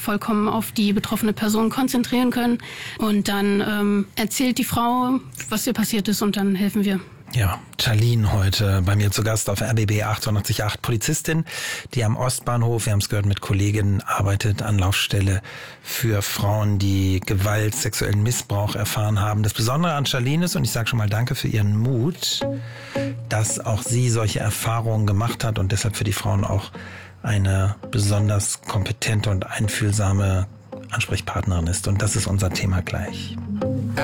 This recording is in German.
vollkommen auf die betroffene Person konzentrieren können. Und dann erzählt die Frau, was ihr passiert ist, und dann helfen wir. Ja, Charlene heute bei mir zu Gast auf RBB 888, Polizistin, die am Ostbahnhof, wir haben es gehört, mit Kolleginnen arbeitet, Anlaufstelle für Frauen, die Gewalt, sexuellen Missbrauch erfahren haben. Das Besondere an Charlene ist, und ich sage schon mal danke für ihren Mut, dass auch sie solche Erfahrungen gemacht hat und deshalb für die Frauen auch eine besonders kompetente und einfühlsame Ansprechpartnerin ist. Und das ist unser Thema gleich.